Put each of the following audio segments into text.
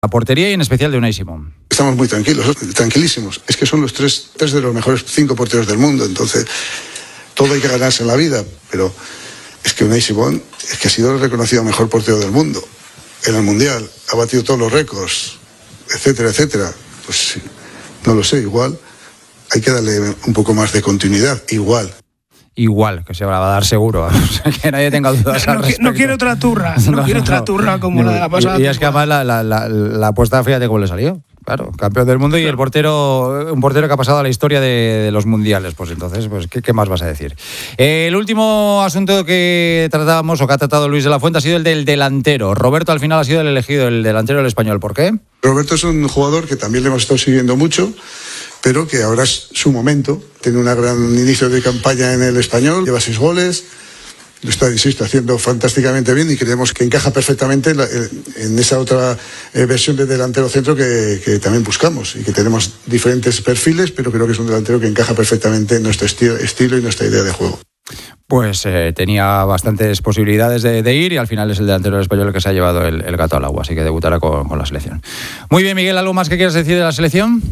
La portería y en especial de Unai Simón. Estamos muy tranquilísimos. Es que son los tres de los mejores 5 porteros del mundo. Entonces, todo hay que ganarse en la vida. Pero es que Unai Simón es que ha sido el reconocido mejor portero del mundo. En el Mundial. Ha batido todos los récords, etcétera, etcétera. Pues no lo sé, igual hay que darle un poco más de continuidad. Igual, que se va a dar seguro. O sea, que nadie tenga dudas al respecto. No quiero otra turra. No quiero otra turra como la de la pasada. Y es que además la apuesta, fíjate cómo le salió. Claro, campeón del mundo y el portero, un portero que ha pasado a la historia de los mundiales. Pues entonces, pues ¿qué más vas a decir? El último asunto que tratábamos o que ha tratado Luis de la Fuente ha sido el del delantero. Roberto al final ha sido el elegido, el delantero del Español. ¿Por qué? Roberto es un jugador que también le hemos estado siguiendo mucho, pero que ahora es su momento. Tiene un gran inicio de campaña en el Español, lleva 6 goles, lo está, insisto, haciendo fantásticamente bien y creemos que encaja perfectamente en esa otra versión de delantero centro que también buscamos y que tenemos diferentes perfiles, pero creo que es un delantero que encaja perfectamente en nuestro estilo y nuestra idea de juego. Pues tenía bastantes posibilidades de ir y al final es el delantero del Español el que se ha llevado el gato al agua, así que debutará con la selección. Muy bien, Miguel, ¿algo más que quieras decir de la selección?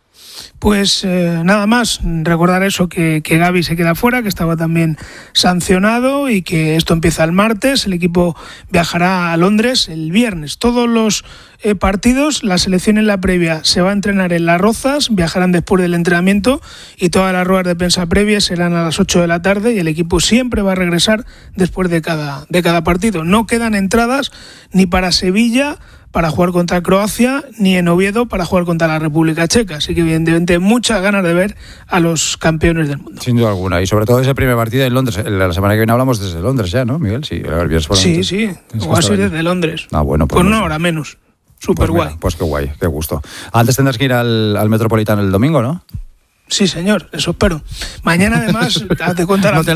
Pues nada más, recordar eso, que Gavi se queda fuera, que estaba también sancionado y que esto empieza el martes. El equipo viajará a Londres el viernes. Todos los partidos, la selección en la previa se va a entrenar en Las Rozas, viajarán después del entrenamiento y todas las ruedas de prensa previas serán a las 8 de la tarde y el equipo siempre va a regresar después de cada partido. No quedan entradas ni para Sevilla para jugar contra Croacia, ni en Oviedo para jugar contra la República Checa. Así que evidentemente muchas ganas de ver a los campeones del mundo. Sin duda alguna. Y sobre todo ese primer partido en Londres. La semana que viene hablamos desde Londres ya, ¿no, Miguel? Sí, sí. O así desde Londres. Ah, bueno. Pues una hora menos. Súper guay. Pues qué guay, qué gusto. Antes tendrás que ir al Metropolitano el domingo, ¿no? Sí, señor, eso espero. Mañana, además, te cuenta la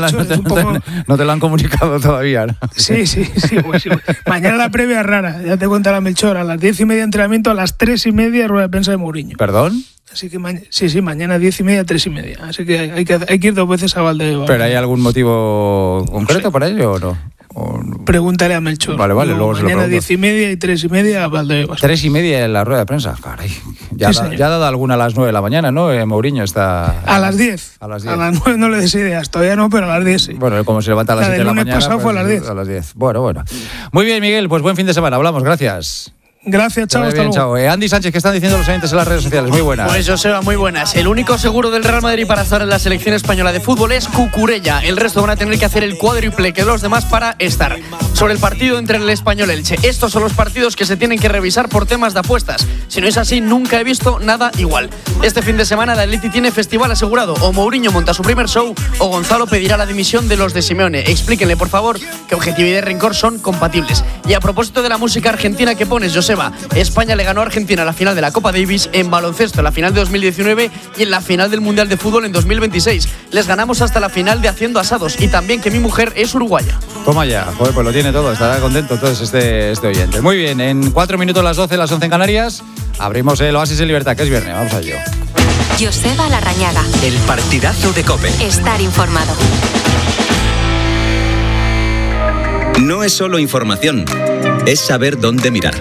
no te lo han comunicado todavía, ¿no? Sí. Pues. Mañana la previa es rara, ya te cuenta la Melchor. A las 10:30 entrenamiento, a las 3:30 rueda de prensa de Mourinho. ¿Perdón? Así que mañana 10:30, 3:30. Así que hay que ir 2 veces a Valdebebas. ¿Pero hay algún motivo concreto para ello o no? Pregúntale a Melchor. Vale, luego se lo mañana 10:30 y 3:30 a Valdebebas. 3:30 en la rueda de prensa. Caray. Ya ha dado alguna a las 9 de la mañana, ¿no? Mourinho está... A las 10. A las 9 no le des ideas. Todavía no, pero a las 10 sí. Bueno, como se levanta a las 7 de la mañana... El lunes pasado fue a las 10. A las 10. Bueno. Muy bien, Miguel. Pues buen fin de semana. Hablamos. Gracias. Gracias, chao, hasta luego. Chao. Andy Sánchez, ¿qué están diciendo los oyentes en las redes sociales? Muy buenas. Pues Joseba, muy buenas. El único seguro del Real Madrid para estar en la selección española de fútbol es Cucurella. El resto van a tener que hacer el cuádruple que los demás para estar. Sobre el partido entre el Español y Elche. Estos son los partidos que se tienen que revisar por temas de apuestas. Si no es así, nunca he visto nada igual. Este fin de semana el Atleti tiene festival asegurado. O Mourinho monta su primer show o Gonzalo pedirá la dimisión de los de Simeone. Explíquenle, por favor, que objetividad y rencor son compatibles. Y a propósito de la música argentina que pones, Joseba, España le ganó a Argentina la final de la Copa Davis, en baloncesto en la final de 2019 y en la final del Mundial de Fútbol en 2026. Les ganamos hasta la final de Haciendo Asados y también que mi mujer es uruguaya. Toma ya, joder, pues lo tiene todo, estará contento entonces este oyente. Muy bien, en 4 minutos las 12, las 11 en Canarias, abrimos el Oasis de Libertad, que es viernes, vamos a ello. Joseba Larrañaga. El partidazo de COPE. Estar informado. No es solo información, es saber dónde mirar.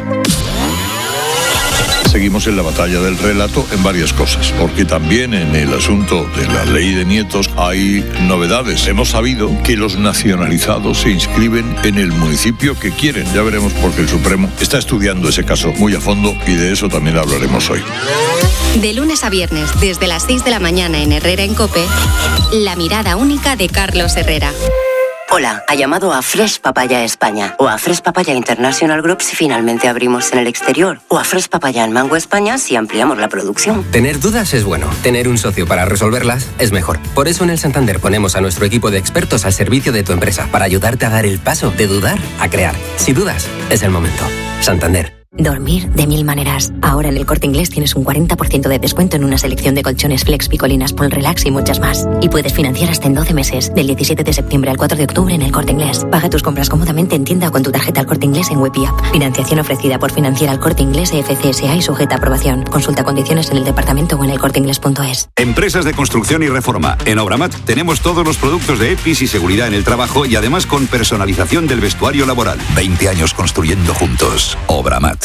Seguimos en la batalla del relato en varias cosas, porque también en el asunto de la ley de nietos hay novedades. Hemos sabido que los nacionalizados se inscriben en el municipio que quieren. Ya veremos porque el Supremo está estudiando ese caso muy a fondo y de eso también hablaremos hoy. De lunes a viernes, desde las 6 de la mañana en Herrera en COPE, la mirada única de Carlos Herrera. Hola, ha llamado a Fresh Papaya España o a Fresh Papaya International Group si finalmente abrimos en el exterior o a Fresh Papaya en Mango España si ampliamos la producción. Tener dudas es bueno, tener un socio para resolverlas es mejor. Por eso en el Santander ponemos a nuestro equipo de expertos al servicio de tu empresa para ayudarte a dar el paso de dudar a crear. Si dudas, es el momento. Santander. Dormir de 1000 maneras. Ahora en el Corte Inglés tienes un 40% de descuento en una selección de colchones Flex, Picolinas, Pol Relax y muchas más. Y puedes financiar hasta en 12 meses, del 17 de septiembre al 4 de octubre en el Corte Inglés. Paga tus compras cómodamente en tienda o con tu tarjeta al Corte Inglés en Web y App. Financiación ofrecida por Financiera al Corte Inglés FCSA y sujeta a aprobación. Consulta condiciones en el departamento o en elcorteinglés.es. Empresas de construcción y reforma. En Obramat tenemos todos los productos de EPIs y seguridad en el trabajo y además con personalización del vestuario laboral. 20 años construyendo juntos. Obramat.